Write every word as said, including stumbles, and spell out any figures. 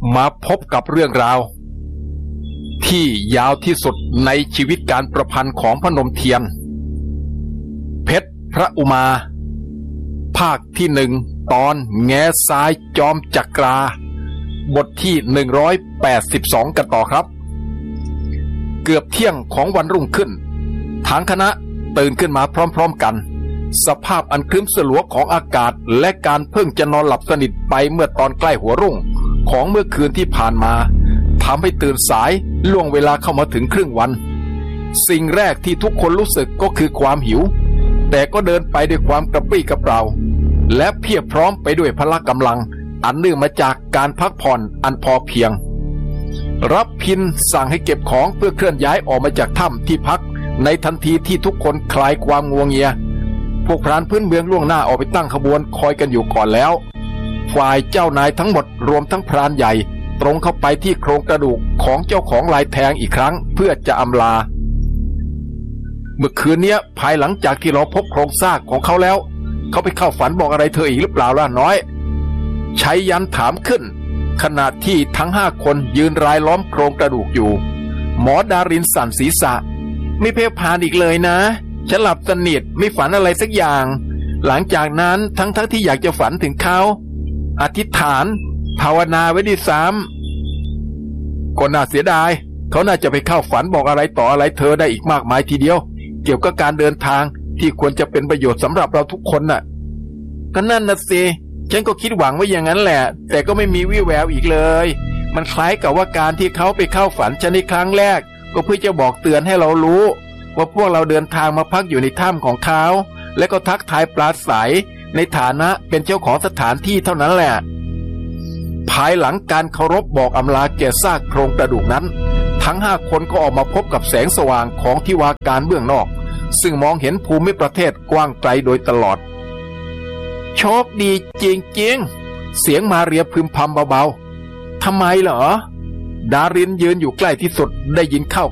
มาพบกับเรื่องราวที่ยาวที่สุดในชีวิตการประพันธ์ของพนมเทียนเพชรพระอุมาภาคที่หนึ่งตอนแง่ทรายจอมจักราบทที่หนึ่งร้อยแปดสิบสองกันต่อครับเกือบเที่ยงของวันรุ่งขึ้นทางคณะตื่นขึ้นมาพร้อมๆกันสภาพอันครึ้มสลัวของอากาศและการเพิ่งจะนอนหลับสนิทไปเมื่อตอนใกล้หัวรุ่งของเมื่อคืนที่ผ่านมาทำให้ตื่นสายล่วงเวลาเข้ามาถึงครึ่งวันสิ่งแรกที่ทุกคนรู้สึกก็คือความหิวแต่ก็เดินไปด้วยความกระปรี้กระเปร่าและเพียบพร้อมไปด้วยพละกำลังอันเนื่องมาจากการพักผ่อนอันพอเพียงรับพินสั่งให้เก็บของเพื่อเคลื่อนย้ายออกมาจากถ้ำที่พักในทันทีที่ทุกคนคลายความงัวเงียพวกพรานพื้นเมืองล่วงหน้าออกไปตั้งขบวนคอยกันอยู่ก่อนแล้วฝ่ายเจ้านายทั้งหมดรวมทั้งพรานใหญ่ตรงเข้าไปที่โครงกระดูกของเจ้าของลายแทงอีกครั้งเพื่อจะอำลาเมื่อคืนนี้ภายหลังจากที่เราพบโครงซากของเขาแล้วเขาไปเข้าฝันบอกอะไรเธออีกหรือเปล่าล่ะน้อยชัยยันถามขึ้นขณะที่ทั้งห้าคนยืนรายล้อมโครงกระดูกอยู่หมอดารินสั่นศีรษะไม่เพ่พานอีกเลยนะฉันหลับสนิทไม่ฝันอะไรสักอย่างหลังจากนั้นทั้งๆ ท, ที่อยากจะฝันถึงเขาอธิษฐานภาวนาไว้ดีซ้ำก็น่าเสียดายเขาน่าจะไปเข้าฝันบอกอะไรต่ออะไรเธอได้อีกมากมายทีเดียวเกี่ยวกับการเดินทางที่ควรจะเป็นประโยชน์สำหรับเราทุกคนน่ะก็นั่นน่ะสิฉันก็คิดหวังไว้อย่างนั้นแหละแต่ก็ไม่มีวี่แววอีกเลยมันคล้ายกับว่าการที่เขาไปเข้าฝันฉันในครั้งแรกก็เพื่อจะบอกเตือนให้เรารู้ว่าพวกเราเดินทางมาพักอยู่ในถ้ำของเขาและก็ทักทายปราศัยในฐานะเป็นเจ้าของสถานที่เท่านั้นแหละภายหลังการเคารพบอกอำลาแก่ซากโครงกระดูกนั้นทั้งห้าคนก็ออกมาพบกับแสงสว่างของทิวาการเบื้องนอกซึ่งมองเห็นภูมิประเทศกว้างไกลโดยตลอดโชคดีจริงๆเสียงมาเรียพึมพำเบาๆทำไมเหรอดารินยืนอยู่ใกล้ที่สุดได้ยินเข้า